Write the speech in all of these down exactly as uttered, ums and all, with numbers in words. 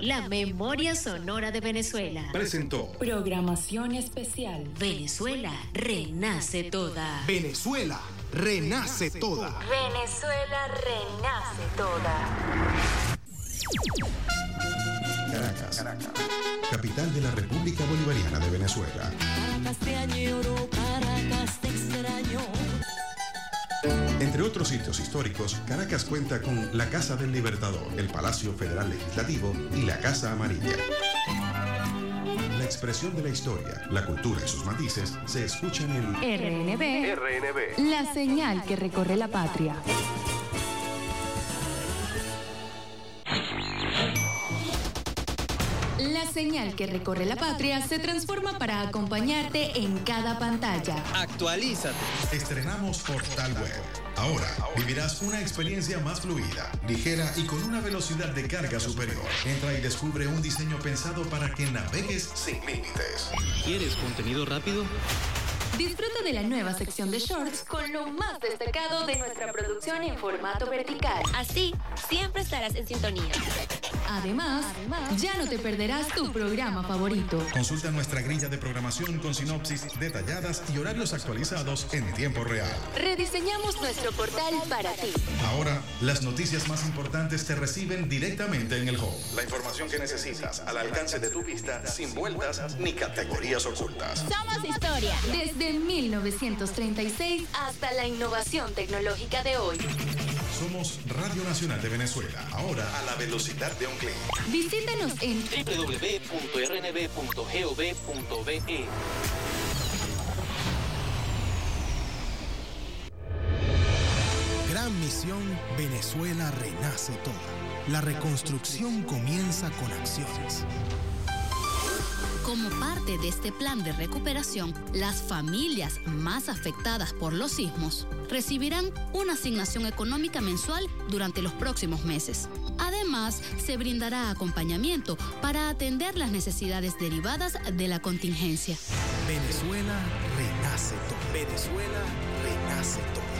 la memoria sonora de Venezuela. Presentó programación especial. Venezuela renace toda. Venezuela renace toda. Venezuela renace toda. Caracas, Caracas, capital de la República Bolivariana de Venezuela. Caracas te añoro, Caracas te extraño. Entre otros sitios históricos, Caracas cuenta con la Casa del Libertador, el Palacio Federal Legislativo y la Casa Amarilla. La expresión de la historia, la cultura y sus matices se escuchan en R N B, R N B, la señal que recorre la patria. La señal que recorre la patria se transforma para acompañarte en cada pantalla. Actualízate. Estrenamos Portal Web. Ahora vivirás una experiencia más fluida, ligera y con una velocidad de carga superior. Entra y descubre un diseño pensado para que navegues sin límites. ¿Quieres contenido rápido? Disfruta de la nueva sección de shorts con lo más destacado de nuestra producción en formato vertical. Así, siempre estarás en sintonía. Además, Además, ya no te perderás tu programa favorito. Consulta nuestra grilla de programación con sinopsis detalladas y horarios actualizados en tiempo real. Rediseñamos nuestro portal para ti. Ahora, las noticias más importantes te reciben directamente en el home. La información que necesitas al alcance de tu vista, sin vueltas ni categorías ocultas. Somos historia. Desde mil novecientos treinta y seis hasta la innovación tecnológica de hoy. Somos Radio Nacional de Venezuela, ahora a la velocidad de un clic. Visítanos en doble u doble u doble u punto r n b punto gov punto be. Gran misión, Venezuela renace toda. La reconstrucción comienza con acciones. Como parte de este plan de recuperación, las familias más afectadas por los sismos recibirán una asignación económica mensual durante los próximos meses. Además, se brindará acompañamiento para atender las necesidades derivadas de la contingencia. Venezuela renace todo. Venezuela renace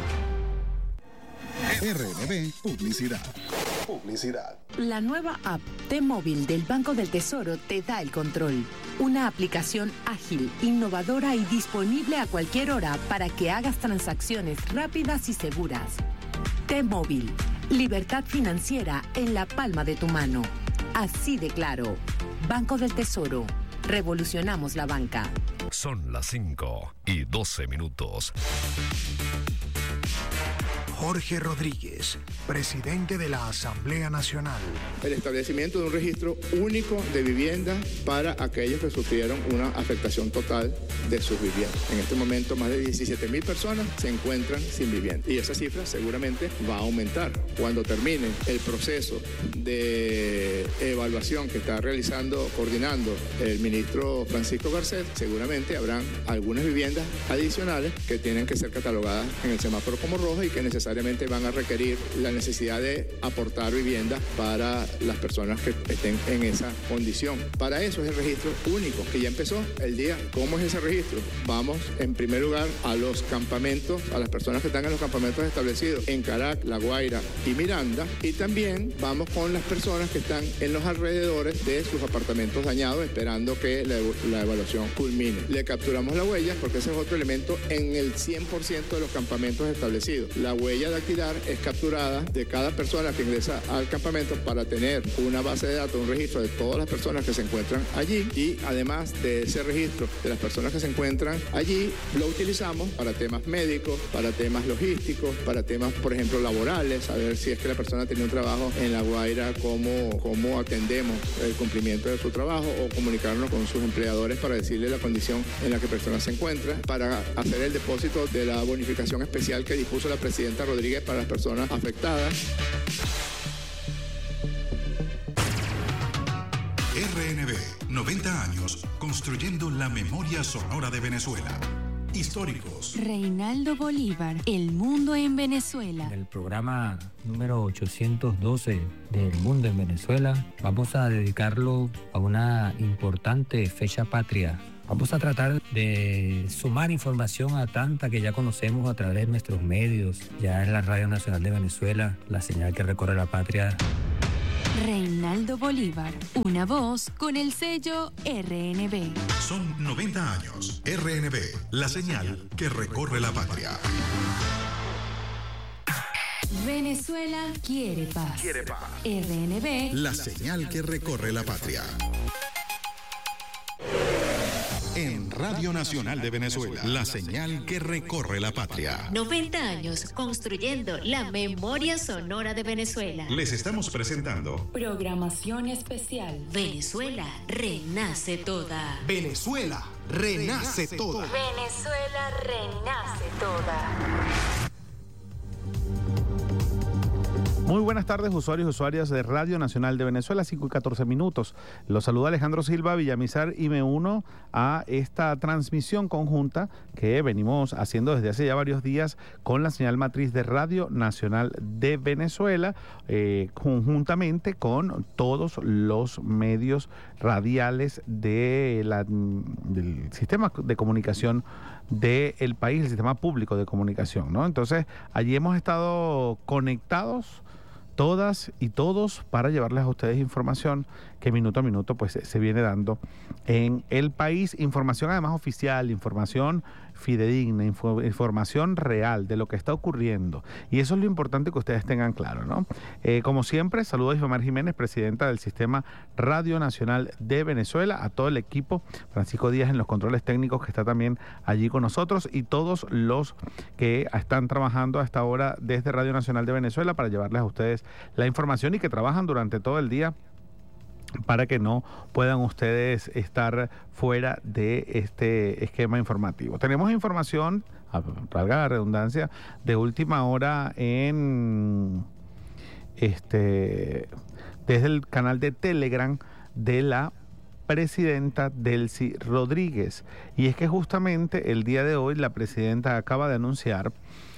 todo. R N B Publicidad. Publicidad. La nueva app T-Móvil del Banco del Tesoro te da el control. Una aplicación ágil, innovadora y disponible a cualquier hora para que hagas transacciones rápidas y seguras. T-Móvil, libertad financiera en la palma de tu mano. Así de claro. Banco del Tesoro. Revolucionamos la banca. Son las cinco y doce minutos. Jorge Rodríguez, presidente de la Asamblea Nacional. El establecimiento de un registro único de vivienda para aquellos que sufrieron una afectación total de sus viviendas. En este momento, más de diecisiete mil personas se encuentran sin vivienda. Y esa cifra seguramente va a aumentar. Cuando termine el proceso de evaluación que está realizando, coordinando el ministro Francisco Garcés, seguramente habrán algunas viviendas adicionales que tienen que ser catalogadas en el semáforo como rojas y que necesariamente van a requerir la necesidad de aportar vivienda para las personas que estén en esa condición. Para eso es el registro único, que ya empezó el día. ¿Cómo es ese registro? Vamos, en primer lugar, a los campamentos, a las personas que están en los campamentos establecidos en Caracas, La Guaira y Miranda, y también vamos con las personas que están en los alrededores de sus apartamentos dañados, esperando que la, la evaluación culmine. Le capturamos la huella, porque ese es otro elemento en el cien por ciento de los campamentos establecidos. La huella de alquilar es capturada de cada persona que ingresa al campamento para tener una base de datos, un registro de todas las personas que se encuentran allí, y además de ese registro de las personas que se encuentran allí, lo utilizamos para temas médicos, para temas logísticos, para temas, por ejemplo, laborales, a ver si es que la persona tiene un trabajo en La Guaira, cómo, cómo atendemos el cumplimiento de su trabajo, o comunicarnos con sus empleadores para decirle la condición en la que la persona se encuentra, para hacer el depósito de la bonificación especial que dispuso la presidenta Rodríguez para las personas afectadas. R N B, noventa años construyendo la memoria sonora de Venezuela. Históricos. Reinaldo Bolívar, El Mundo en Venezuela. En el programa número ochocientos doce del Mundo en Venezuela, vamos a dedicarlo a una importante fecha patria. Vamos a tratar de sumar información a tanta que ya conocemos a través de nuestros medios, ya en la Radio Nacional de Venezuela, la señal que recorre la patria. Reinaldo Heraldo Bolívar, una voz con el sello R N B. Son noventa años. R N B, la señal que recorre la patria. Venezuela quiere paz. Quiere paz. R N B, la señal que recorre la patria. En Radio Nacional de Venezuela, la señal que recorre la patria. noventa años construyendo la memoria sonora de Venezuela. Les estamos presentando programación especial. Venezuela renace toda. Venezuela renace toda. Venezuela renace toda. Muy buenas tardes, usuarios y usuarias de Radio Nacional de Venezuela, cinco y catorce minutos. Los saluda Alejandro Silva Villamizar y me uno a esta transmisión conjunta que venimos haciendo desde hace ya varios días con la señal matriz de Radio Nacional de Venezuela, eh, conjuntamente con todos los medios radiales de la, del sistema de comunicación del país, el sistema público de comunicación, ¿no? Entonces, allí hemos estado conectados todas y todos para llevarles a ustedes información que minuto a minuto pues se viene dando en el país, información además oficial, información fidedigna, info, información real de lo que está ocurriendo, y eso es lo importante que ustedes tengan claro, ¿no? Eh, como siempre, saludo a Ismar Jiménez, presidenta del Sistema Radio Nacional de Venezuela, a todo el equipo, Francisco Díaz en los controles técnicos que está también allí con nosotros, y todos los que están trabajando a esta hora desde Radio Nacional de Venezuela para llevarles a ustedes la información y que trabajan durante todo el día para que no puedan ustedes estar fuera de este esquema informativo. Tenemos información, valga la redundancia, de última hora en este desde el canal de Telegram de la presidenta Delcy Rodríguez. Y es que justamente el día de hoy la presidenta acaba de anunciar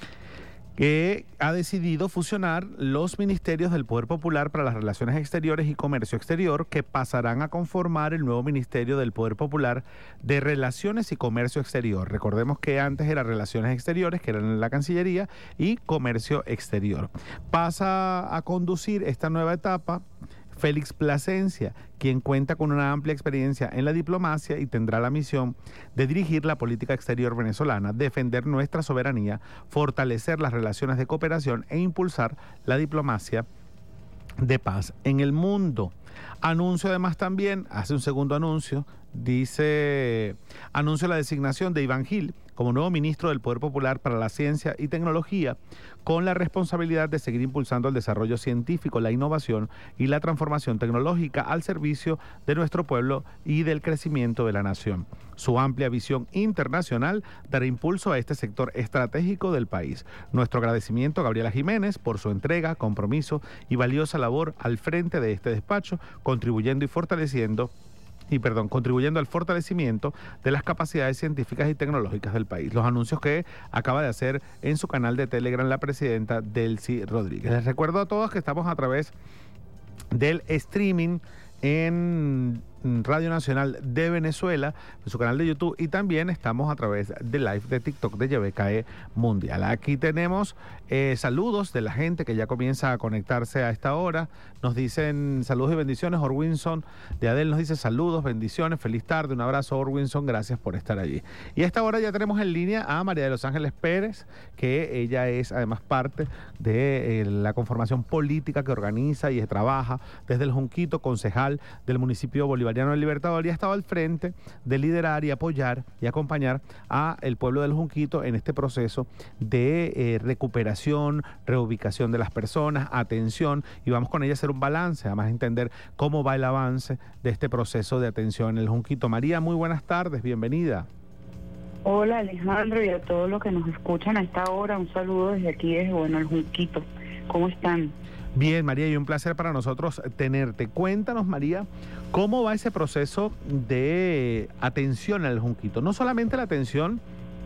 que ha decidido fusionar los ministerios del Poder Popular para las Relaciones Exteriores y Comercio Exterior, que pasarán a conformar el nuevo Ministerio del Poder Popular de Relaciones y Comercio Exterior. Recordemos que antes era Relaciones Exteriores, que eran en la Cancillería, y Comercio Exterior. Pasa a conducir esta nueva etapa Félix Plasencia, quien cuenta con una amplia experiencia en la diplomacia y tendrá la misión de dirigir la política exterior venezolana, defender nuestra soberanía, fortalecer las relaciones de cooperación e impulsar la diplomacia de paz en el mundo. Anuncio además también, hace un segundo anuncio, dice, anuncio la designación de Iván Gil como nuevo ministro del Poder Popular para la Ciencia y Tecnología, con la responsabilidad de seguir impulsando el desarrollo científico, la innovación y la transformación tecnológica al servicio de nuestro pueblo y del crecimiento de la nación. Su amplia visión internacional dará impulso a este sector estratégico del país. Nuestro agradecimiento a Gabriela Jiménez por su entrega, compromiso y valiosa labor al frente de este despacho, contribuyendo y fortaleciendo y perdón, contribuyendo al fortalecimiento de las capacidades científicas y tecnológicas del país. Los anuncios que acaba de hacer en su canal de Telegram la presidenta Delcy Rodríguez. Les recuerdo a todos que estamos a través del streaming en Radio Nacional de Venezuela, en su canal de YouTube, y también estamos a través de live de TikTok de Y B K E Mundial. Aquí tenemos eh, saludos de la gente que ya comienza a conectarse a esta hora. Nos dicen saludos y bendiciones. Orwinson de Adel nos dice saludos, bendiciones, feliz tarde, un abrazo Orwinson, gracias por estar allí. Y a esta hora ya tenemos en línea a María de los Ángeles Pérez, que ella es además parte de eh, la conformación política que organiza y trabaja desde el Junquito, concejal del municipio bolivariano del Libertador, y ha estado al frente de liderar y apoyar y acompañar a el pueblo del Junquito en este proceso de eh, recuperación, reubicación de las personas, atención, y vamos con ella a hacer un balance, además entender cómo va el avance de este proceso de atención en el Junquito. María, muy buenas tardes, bienvenida. Hola Alejandro, y a todos los que nos escuchan a esta hora, un saludo desde aquí, desde bueno, el Junquito. ¿Cómo están? Bien, María, y un placer para nosotros tenerte. Cuéntanos, María, ¿cómo va ese proceso de atención al Junquito? No solamente la atención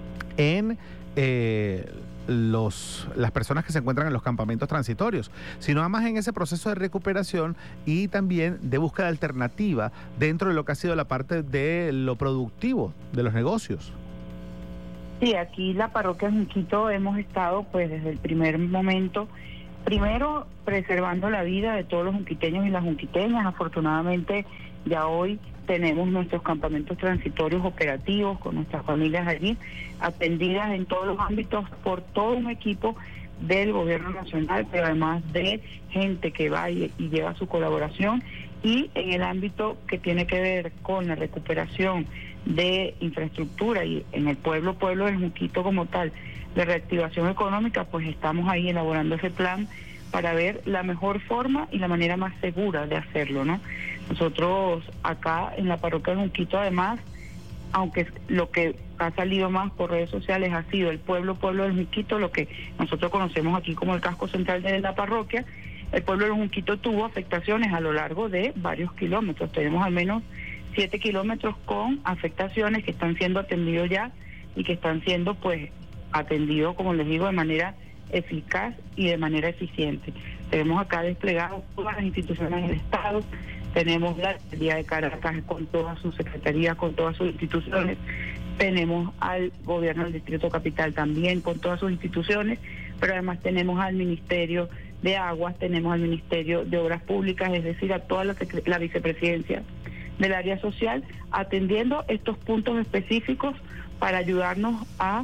en eh, los, las personas que se encuentran en los campamentos transitorios, sino además en ese proceso de recuperación y también de búsqueda alternativa dentro de lo que ha sido la parte de lo productivo de los negocios. Sí, aquí la parroquia Junquito hemos estado pues desde el primer momento primero, preservando la vida de todos los junquiteños y las junquiteñas. Afortunadamente, ya hoy tenemos nuestros campamentos transitorios operativos con nuestras familias allí, atendidas en todos los ámbitos por todo un equipo del gobierno nacional, pero además de gente que va y, y lleva su colaboración. Y en el ámbito que tiene que ver con la recuperación de infraestructura y en el pueblo, pueblo del Junquito como tal, de reactivación económica, pues estamos ahí elaborando ese plan para ver la mejor forma y la manera más segura de hacerlo, ¿no? Nosotros acá en la parroquia de Junquito, además, aunque lo que ha salido más por redes sociales ha sido el pueblo, pueblo del Junquito, lo que nosotros conocemos aquí como el casco central de la parroquia, el pueblo del Junquito tuvo afectaciones a lo largo de varios kilómetros. Tenemos al menos siete kilómetros con afectaciones que están siendo atendidos ya y que están siendo, pues, atendidos, como les digo, de manera eficaz y de manera eficiente. Tenemos acá desplegadas todas las instituciones del Estado, tenemos la Alcaldía de Caracas con todas sus secretarías, con todas sus instituciones, tenemos al Gobierno del Distrito Capital también con todas sus instituciones, pero además tenemos al Ministerio de Aguas, tenemos al Ministerio de Obras Públicas, es decir, a toda la, la vicepresidencia del área social, atendiendo estos puntos específicos para ayudarnos a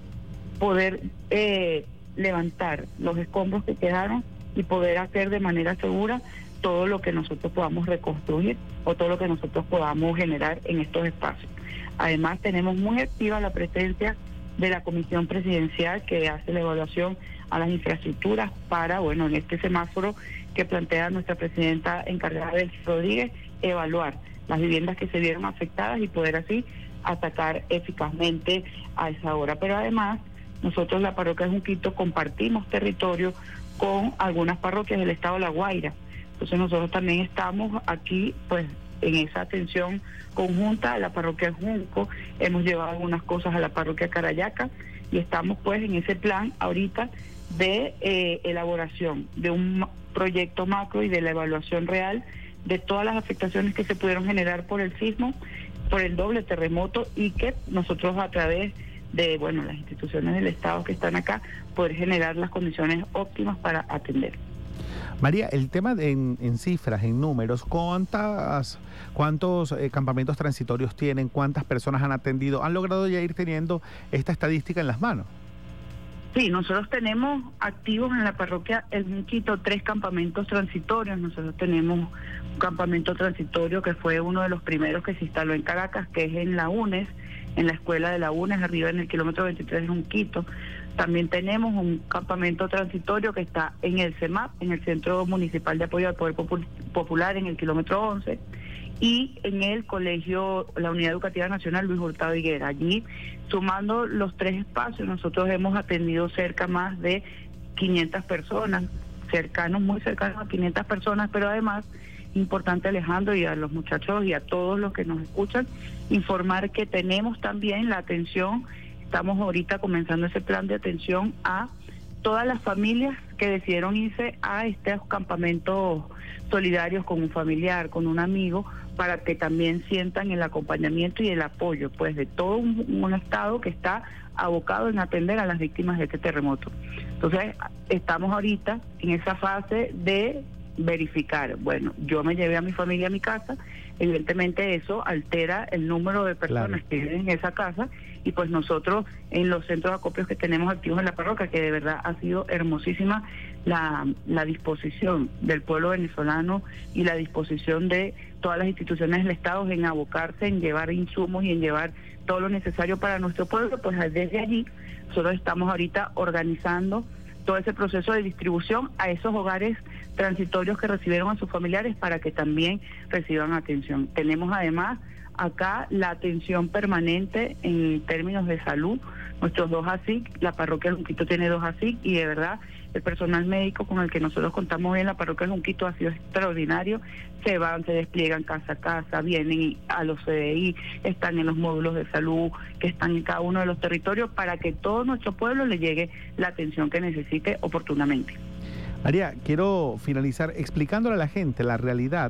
poder eh, levantar los escombros que quedaron y poder hacer de manera segura todo lo que nosotros podamos reconstruir o todo lo que nosotros podamos generar en estos espacios. Además, tenemos muy activa la presencia de la Comisión Presidencial que hace la evaluación a las infraestructuras para, bueno, en este semáforo que plantea nuestra presidenta encargada del Rodríguez, evaluar las viviendas que se vieron afectadas y poder así atacar eficazmente a esa hora. Pero además, nosotros la parroquia de Junquito compartimos territorio con algunas parroquias del estado de La Guaira. Entonces nosotros también estamos aquí, pues, en esa atención conjunta a la parroquia Junco, hemos llevado algunas cosas a la parroquia Carayaca y estamos pues en ese plan ahorita de eh, elaboración de un proyecto macro y de la evaluación real de todas las afectaciones que se pudieron generar por el sismo, por el doble terremoto y que nosotros a través de, bueno, las instituciones del Estado que están acá, poder generar las condiciones óptimas para atender. María, el tema de, en, en cifras, en números, ¿cuántas, ¿cuántos eh, campamentos transitorios tienen? ¿Cuántas personas han atendido? ¿Han logrado ya ir teniendo esta estadística en las manos? Sí, nosotros tenemos activos en la parroquia El Junquito tres campamentos transitorios. Nosotros tenemos un campamento transitorio que fue uno de los primeros que se instaló en Caracas, que es en la UNES, en la escuela de la UNES, arriba en el kilómetro veintitrés de Junquito. También tenemos un campamento transitorio que está en el CEMAP, en el Centro Municipal de Apoyo al Poder Popular, en el kilómetro once, y en el colegio, la Unidad Educativa Nacional Luis Hurtado Higuera. Allí, sumando los tres espacios, nosotros hemos atendido cerca más de quinientas personas, cercanos, muy cercanos a quinientas personas, pero además, importante, Alejandro, y a los muchachos y a todos los que nos escuchan, informar que tenemos también la atención. Estamos ahorita comenzando ese plan de atención a todas las familias que decidieron irse a estos campamentos solidarios con un familiar, con un amigo, para que también sientan el acompañamiento y el apoyo, pues, de todo un, un estado que está abocado en atender a las víctimas de este terremoto. Entonces, estamos ahorita en esa fase de verificar. Bueno, yo me llevé a mi familia a mi casa, evidentemente eso altera el número de personas claro. que viven en esa casa, y pues nosotros en los centros de acopios que tenemos activos en la parroquia, que de verdad ha sido hermosísima la, la disposición del pueblo venezolano y la disposición de todas las instituciones del Estado en abocarse, en llevar insumos y en llevar todo lo necesario para nuestro pueblo, pues desde allí nosotros estamos ahorita organizando todo ese proceso de distribución a esos hogares transitorios que recibieron a sus familiares para que también reciban atención. Tenemos además acá la atención permanente en términos de salud, nuestros dos A S I C, la parroquia de Junquito tiene dos A S I C y de verdad el personal médico con el que nosotros contamos hoy en la parroquia de Junquito ha sido extraordinario. Se van, se despliegan casa a casa, vienen a los C D I, están en los módulos de salud que están en cada uno de los territorios para que todo nuestro pueblo le llegue la atención que necesite oportunamente. María, quiero finalizar explicándole a la gente la realidad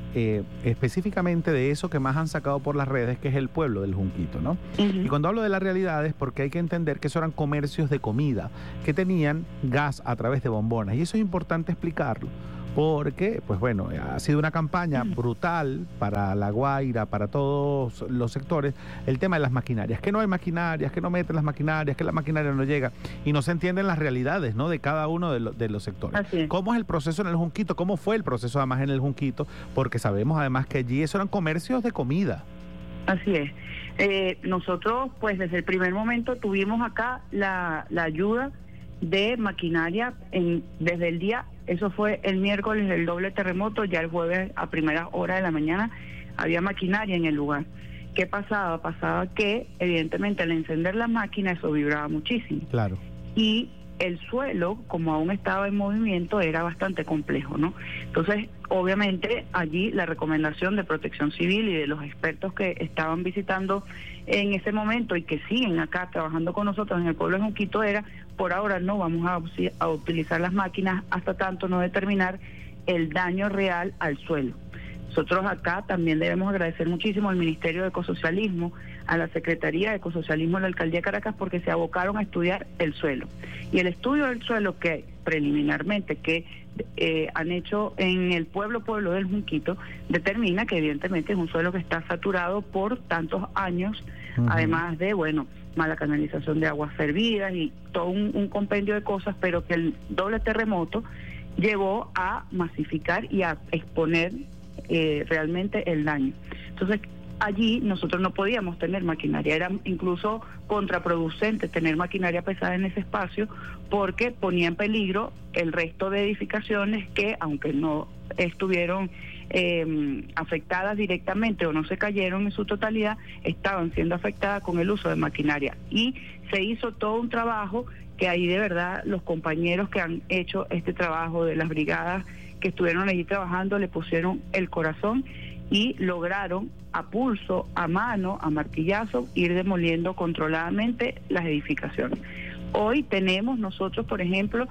eh, específicamente de eso que más han sacado por las redes, que es el pueblo del Junquito, ¿no? Uh-huh. Y cuando hablo de la realidad es porque hay que entender que esos eran comercios de comida que tenían gas a través de bombonas, y eso es importante explicarlo. Porque, pues bueno, ha sido una campaña brutal para La Guaira, para todos los sectores, el tema de las maquinarias, que no hay maquinarias, que no meten las maquinarias, que la maquinaria no llega, y no se entienden las realidades, ¿no?, de cada uno de, lo, de los sectores. Así es. ¿Cómo es el proceso en el Junquito? ¿Cómo fue el proceso además en el Junquito? Porque sabemos además que allí esos eran comercios de comida. Así es. Eh, nosotros, pues desde el primer momento tuvimos acá la, la ayuda de maquinaria en, desde el día, eso fue el miércoles del doble terremoto, ya el jueves a primera hora de la mañana había maquinaria en el lugar. ¿Qué pasaba? Pasaba que evidentemente al encender la máquina eso vibraba muchísimo. Claro. Y el suelo, como aún estaba en movimiento, era bastante complejo, ¿no? Entonces, obviamente, allí la recomendación de Protección Civil y de los expertos que estaban visitando en ese momento y que siguen acá trabajando con nosotros en el pueblo de Junquito era, por ahora no vamos a, a utilizar las máquinas hasta tanto no determinar el daño real al suelo. Nosotros acá también debemos agradecer muchísimo al Ministerio de Ecosocialismo, a la Secretaría de Ecosocialismo de la Alcaldía de Caracas, porque se abocaron a estudiar el suelo. Y el estudio del suelo que preliminarmente que eh, han hecho en el pueblo pueblo del Junquito determina que evidentemente es un suelo que está saturado por tantos años, uh-huh. además de, bueno, mala canalización de aguas servidas y todo un, un compendio de cosas, pero que el doble terremoto llevó a masificar y a exponer Eh, realmente el daño. Entonces allí nosotros no podíamos tener maquinaria, era incluso contraproducente tener maquinaria pesada en ese espacio porque ponía en peligro el resto de edificaciones que, aunque no estuvieron eh, afectadas directamente o no se cayeron en su totalidad, estaban siendo afectadas con el uso de maquinaria. Y se hizo todo un trabajo que ahí de verdad los compañeros que han hecho este trabajo de las brigadas que estuvieron allí trabajando le pusieron el corazón y lograron a pulso, a mano, a martillazo, ir demoliendo controladamente las edificaciones. Hoy tenemos nosotros, por ejemplo,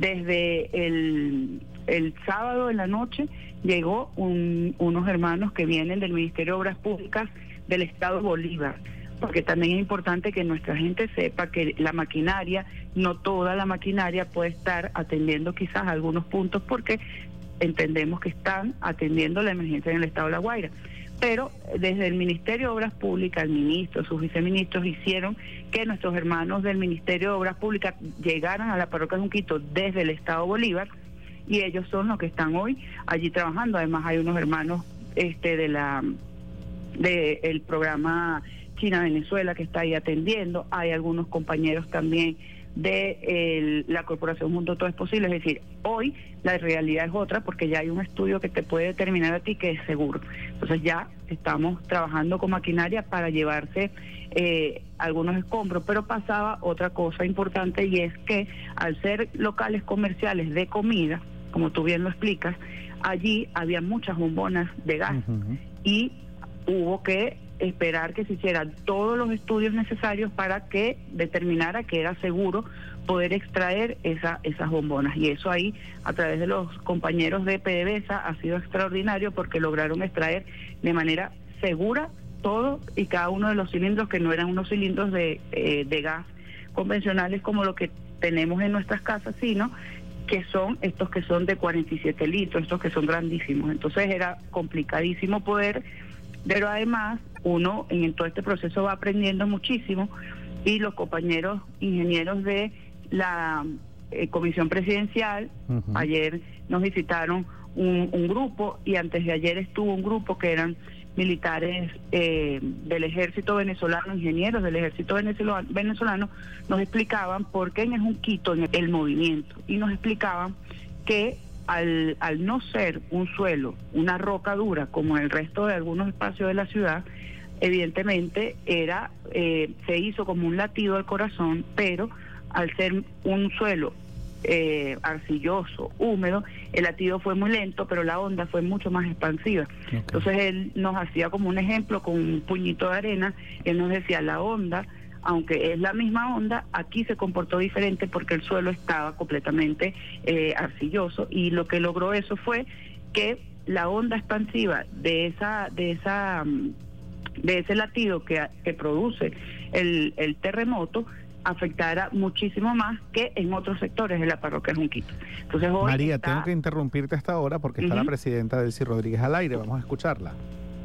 desde el, el sábado en la noche llegó un, unos hermanos que vienen del Ministerio de Obras Públicas del Estado Bolívar, porque también es importante que nuestra gente sepa que la maquinaria, no toda la maquinaria puede estar atendiendo quizás algunos puntos porque entendemos que están atendiendo la emergencia en el estado de La Guaira. Pero desde el Ministerio de Obras Públicas, el ministro, sus viceministros hicieron que nuestros hermanos del Ministerio de Obras Públicas llegaran a la parroquia de Junquito desde el estado Bolívar y ellos son los que están hoy allí trabajando. Además hay unos hermanos este de la de el programa China Venezuela que está ahí atendiendo, hay algunos compañeros también de el, la corporación Junto Todo es Posible. Es decir, hoy la realidad es otra porque ya hay un estudio que te puede determinar a ti que es seguro. Entonces ya estamos trabajando con maquinaria para llevarse eh, algunos escombros, pero pasaba otra cosa importante y es que al ser locales comerciales de comida, como tú bien lo explicas, allí había muchas bombonas de gas uh-huh. y hubo que esperar que se hicieran todos los estudios necesarios para que determinara que era seguro poder extraer esa, esas bombonas. Y eso ahí, a través de los compañeros de PDVSA, ha sido extraordinario porque lograron extraer de manera segura todo y cada uno de los cilindros, que no eran unos cilindros de, eh, de gas convencionales como lo que tenemos en nuestras casas, sino que son estos que son de cuarenta y siete litros, estos que son grandísimos. Entonces era complicadísimo poder, pero además uno en todo este proceso va aprendiendo muchísimo y los compañeros ingenieros de la eh, Comisión Presidencial uh-huh. ayer nos visitaron un, un grupo y antes de ayer estuvo un grupo que eran militares eh, del ejército venezolano, ingenieros del ejército venezolano, venezolano, nos explicaban por qué en el Junquito en el movimiento y nos explicaban que Al, al no ser un suelo, una roca dura como el resto de algunos espacios de la ciudad, evidentemente era eh, se hizo como un latido al corazón, pero al ser un suelo eh, arcilloso, húmedo, el latido fue muy lento, pero la onda fue mucho más expansiva. Okay. Entonces él nos hacía como un ejemplo con un puñito de arena, él nos decía la onda, aunque es la misma onda, aquí se comportó diferente porque el suelo estaba completamente eh, arcilloso y lo que logró eso fue que la onda expansiva de esa, de esa, de ese latido que, que produce el, el terremoto afectara muchísimo más que en otros sectores de la parroquia Junquito. Entonces, hoy María, está... tengo que interrumpirte hasta ahora porque está uh-huh. la presidenta Delcy Rodríguez al aire. Vamos a escucharla.